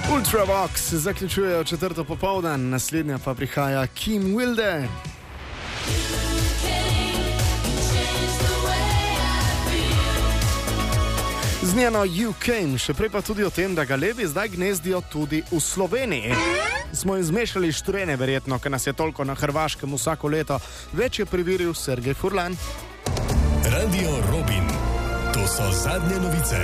Ultravox zaključujejo četrto popoldan, naslednja pa prihaja Kim Wilde. Z njeno UK, še prej pa tudi o tem, da ga levi zdaj gnezdijo tudi v Sloveniji. Smo jim zmešali štrene, verjetno, ker nas je toliko na Hrvaškem vsako leto. Več je preveril Sergej Furlan. Radio Robin. To so zadnje novice.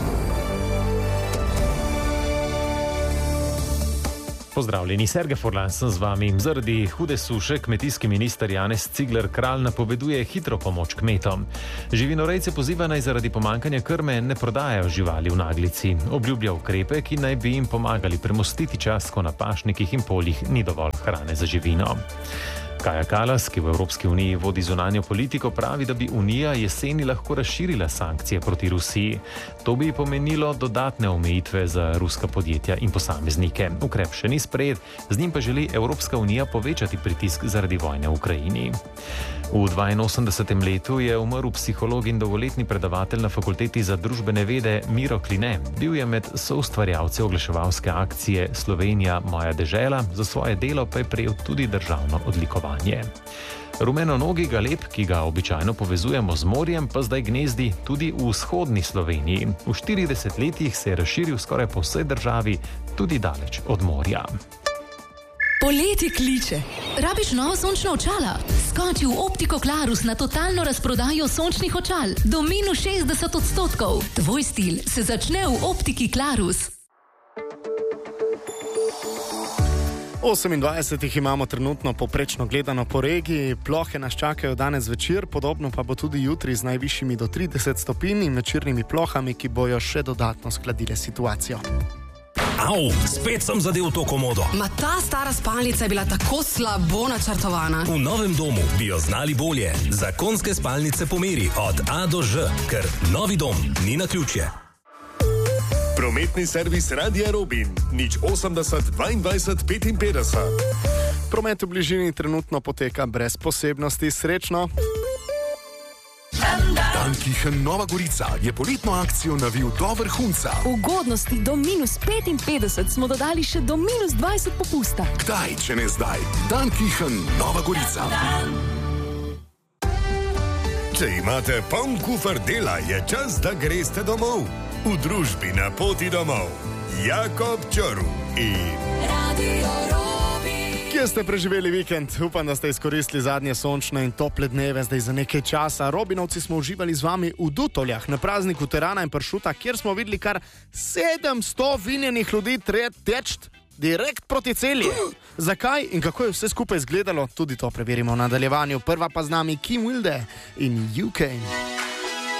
Pozdravljeni, Sergej Furlan sem z vami. Zaradi hude suše kmetijski minister Janez Cigler Kralj napoveduje hitro pomoč kmetom. Živinorejce poziva naj zaradi pomanjkanja krme ne prodajajo živali v naglici. Obljublja ukrepe, ki naj bi jim pomagali premostiti čas, ko na pašnikih in poljih ni dovolj hrane za živino. Kaja Kalas, ki v Evropski uniji vodi zunanjo politiko, pravi, da bi Unija jeseni lahko razširila sankcije proti Rusiji. To bi pomenilo dodatne omejitve za ruska podjetja in posameznike. Ukrep še ni sprejet, z njim pa želi Evropska unija povečati pritisk zaradi vojne v Ukrajini. V 82. letu je umrl psiholog in dolgoletni predavatelj na fakulteti za družbene vede Miro Kline. Bil je med soustvarjalci oglaševalske akcije Slovenija moja dežela, za svoje delo pa je prejel tudi državno odlikovanje. Rumenonogi galeb, ki ga običajno povezujemo z morjem, pa zdaj gnezdi tudi v vzhodni Sloveniji. V 40 letih se je razširil skoraj po vsej državi, tudi daleč od morja. Poletje kliče. Rabiš novo sončno očala? Skoči v Optiko Klarus na totalno razprodajo sončnih očal. Do minus 60%. Tvoj stil se začne v Optiki Klarus. 28 jih imamo trenutno poprečno gledano po regiji, plohe nas čakajo danes večer, podobno pa bo tudi jutri z najvišjimi do 30 stopinj in večernimi plohami, ki bojo še dodatno skladile situacijo. Au, spet sem zadel to komodo. Ma ta stara spalnica je bila tako slabo načrtovana. V novem domu bi jo znali bolje. Zakonske spalnice po meri od A do Ž, ker novi dom ni naključje. Prometni servis Radia Robin, 080 22 55. Promet v bližini trenutno poteka brez posebnosti, srečno. Dankichen Nova Gorica je poletno akcijo navil do vrhunca. Ugodnosti do minus 55 smo dodali še do minus 20 popusta. Kdaj, če ne zdaj? Dankichen Nova Gorica. Če imate poln kufer dela, je čas, da greste domov. V družbi Na poti domov. Jakob Čorv in Radio Robin. Kje ste preživeli vikend? Upam, da ste izkoristili zadnje sončne in tople dneve zdaj za nekaj časa. Robinovci smo uživali z vami v Dutoljah na prazniku terana in pršuta, kjer smo videli kar 700 vinjenih ljudi teč direkt proti Celju. Zakaj in kako je vse skupaj izgledalo? Tudi to preverimo v nadaljevanju. Prva pa z nami Kim Wilde in UK.